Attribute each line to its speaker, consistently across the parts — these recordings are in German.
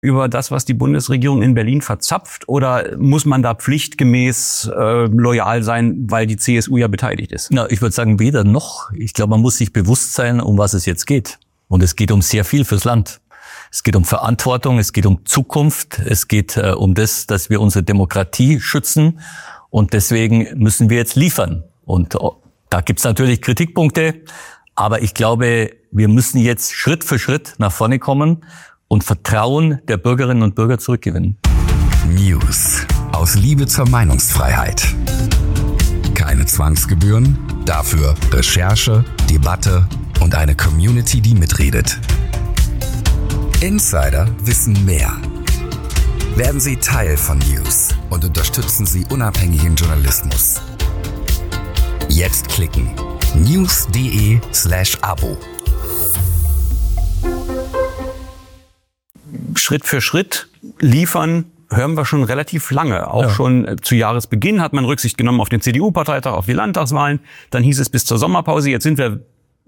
Speaker 1: über das, was die Bundesregierung in Berlin verzapft? Oder muss man da pflichtgemäß loyal sein, weil die CSU ja beteiligt ist?
Speaker 2: Na, ich würde sagen, weder noch. Ich glaube, man muss sich bewusst sein, um was es jetzt geht. Und es geht um sehr viel fürs Land. Es geht um Verantwortung, es geht um Zukunft, es geht um das, dass wir unsere Demokratie schützen. Und deswegen müssen wir jetzt liefern. Und da gibt's natürlich Kritikpunkte. Aber ich glaube, wir müssen jetzt Schritt für Schritt nach vorne kommen und Vertrauen der Bürgerinnen und Bürger zurückgewinnen.
Speaker 3: News aus Liebe zur Meinungsfreiheit. Keine Zwangsgebühren, dafür Recherche, Debatte und eine Community, die mitredet. Insider wissen mehr. Werden Sie Teil von News und unterstützen Sie unabhängigen Journalismus. Jetzt klicken. news.de/Abo.
Speaker 1: Schritt für Schritt liefern hören wir schon relativ lange. Auch schon zu Jahresbeginn hat man Rücksicht genommen auf den CDU-Parteitag, auf die Landtagswahlen. Dann hieß es bis zur Sommerpause. Jetzt sind wir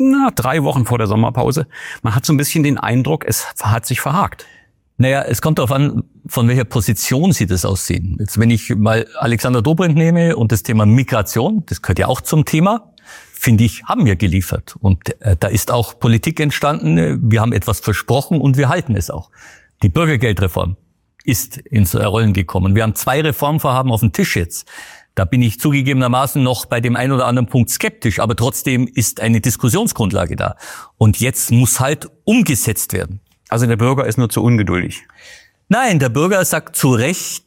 Speaker 1: 3 Wochen vor der Sommerpause. Man hat so ein bisschen den Eindruck, es hat sich verhakt.
Speaker 2: Naja, es kommt darauf an, von welcher Position Sie das aussehen. Jetzt, wenn ich mal Alexander Dobrindt nehme und das Thema Migration, das gehört ja auch zum Thema, finde ich, haben wir geliefert. Und da ist auch Politik entstanden. Wir haben etwas versprochen und wir halten es auch. Die Bürgergeldreform ist ins Rollen gekommen. Wir haben 2 Reformvorhaben auf dem Tisch jetzt. Da bin ich zugegebenermaßen noch bei dem einen oder anderen Punkt skeptisch, aber trotzdem ist eine Diskussionsgrundlage da. Und jetzt muss halt umgesetzt werden.
Speaker 1: Also der Bürger ist nur zu ungeduldig.
Speaker 2: Nein, der Bürger sagt zu Recht,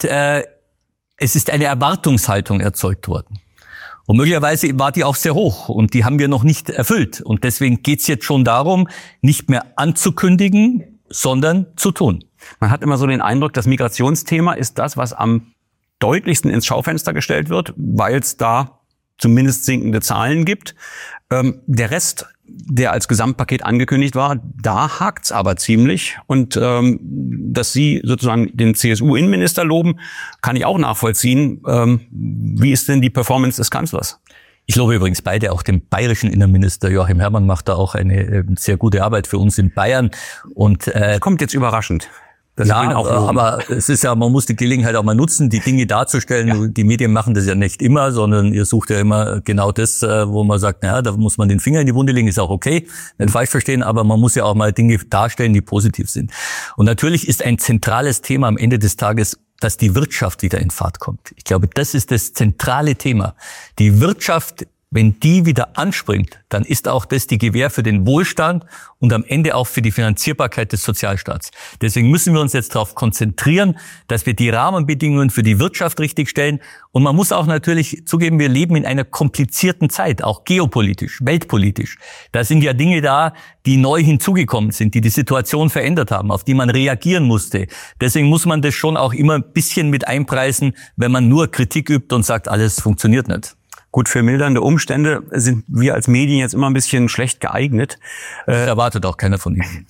Speaker 2: es ist eine Erwartungshaltung erzeugt worden. Und möglicherweise war die auch sehr hoch und die haben wir noch nicht erfüllt. Und deswegen geht's jetzt schon darum, nicht mehr anzukündigen, sondern zu tun.
Speaker 1: Man hat immer so den Eindruck, das Migrationsthema ist das, was am deutlichsten ins Schaufenster gestellt wird, weil es da zumindest sinkende Zahlen gibt. Der Rest, der als Gesamtpaket angekündigt war, da hakt's aber ziemlich. Und dass Sie sozusagen den CSU-Innenminister loben, kann ich auch nachvollziehen. Wie ist denn die Performance des Kanzlers?
Speaker 2: Ich lobe übrigens beide, auch den bayerischen Innenminister Joachim Herrmann macht da auch eine sehr gute Arbeit für uns in Bayern. Und
Speaker 1: kommt jetzt überraschend.
Speaker 2: Ja, aber es ist ja, man muss die Gelegenheit auch mal nutzen, die Dinge darzustellen. Ja. Die Medien machen das ja nicht immer, sondern ihr sucht ja immer genau das, wo man sagt, naja, da muss man den Finger in die Wunde legen, ist auch okay, nicht falsch verstehen, aber man muss ja auch mal Dinge darstellen, die positiv sind. Und natürlich ist ein zentrales Thema am Ende des Tages, dass die Wirtschaft wieder in Fahrt kommt. Ich glaube, das ist das zentrale Thema. Die Wirtschaft, wenn die wieder anspringt, dann ist auch das die Gewähr für den Wohlstand und am Ende auch für die Finanzierbarkeit des Sozialstaats. Deswegen müssen wir uns jetzt darauf konzentrieren, dass wir die Rahmenbedingungen für die Wirtschaft richtigstellen. Und man muss auch natürlich zugeben, wir leben in einer komplizierten Zeit, auch geopolitisch, weltpolitisch. Da sind ja Dinge da, die neu hinzugekommen sind, die die Situation verändert haben, auf die man reagieren musste. Deswegen muss man das schon auch immer ein bisschen mit einpreisen, wenn man nur Kritik übt und sagt, alles funktioniert nicht.
Speaker 1: Gut, für mildernde Umstände sind wir als Medien jetzt immer ein bisschen schlecht geeignet.
Speaker 2: Das erwartet auch keiner von Ihnen.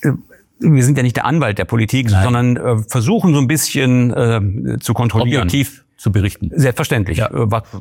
Speaker 1: Wir sind ja nicht der Anwalt der Politik, sondern versuchen so ein bisschen zu kontrollieren.
Speaker 2: Objektiv zu berichten.
Speaker 1: Selbstverständlich.
Speaker 2: Ja.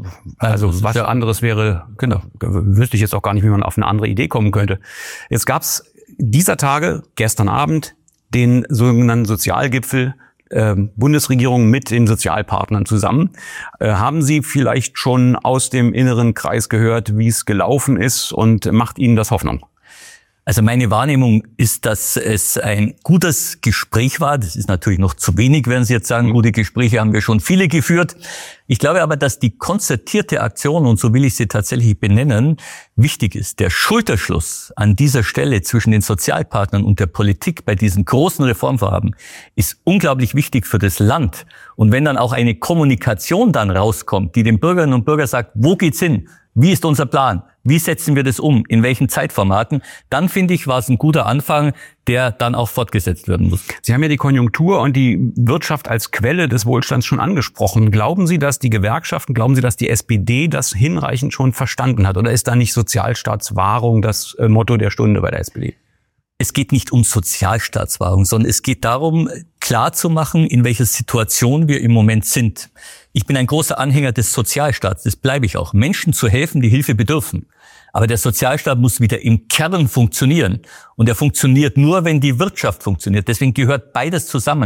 Speaker 1: Was anderes wäre, genau, wüsste ich jetzt auch gar nicht, wie man auf eine andere Idee kommen könnte. Jetzt gab's dieser Tage, gestern Abend, den sogenannten Sozialgipfel Bundesregierung mit den Sozialpartnern zusammen. Haben Sie vielleicht schon aus dem inneren Kreis gehört, wie es gelaufen ist, und macht Ihnen das Hoffnung?
Speaker 2: Also meine Wahrnehmung ist, dass es ein gutes Gespräch war. Das ist natürlich noch zu wenig, werden Sie jetzt sagen. Gute Gespräche haben wir schon viele geführt. Ich glaube aber, dass die konzertierte Aktion, und so will ich sie tatsächlich benennen, wichtig ist. Der Schulterschluss an dieser Stelle zwischen den Sozialpartnern und der Politik bei diesen großen Reformvorhaben ist unglaublich wichtig für das Land. Und wenn dann auch eine Kommunikation dann rauskommt, die den Bürgerinnen und Bürgern sagt, wo geht's hin? Wie ist unser Plan? Wie setzen wir das um? In welchen Zeitformaten? Dann finde ich, war es ein guter Anfang, der dann auch fortgesetzt werden muss.
Speaker 1: Sie haben ja die Konjunktur und die Wirtschaft als Quelle des Wohlstands schon angesprochen. Glauben Sie, dass die Gewerkschaften, glauben Sie, dass die SPD das hinreichend schon verstanden hat? Oder ist da nicht Sozialstaatswahrung das Motto der Stunde bei der SPD?
Speaker 2: Es geht nicht um Sozialstaatswahrung, sondern es geht darum, klarzumachen, in welcher Situation wir im Moment sind. Ich bin ein großer Anhänger des Sozialstaats, das bleibe ich auch. Menschen zu helfen, die Hilfe bedürfen. Aber der Sozialstaat muss wieder im Kern funktionieren. Und er funktioniert nur, wenn die Wirtschaft funktioniert. Deswegen gehört beides zusammen.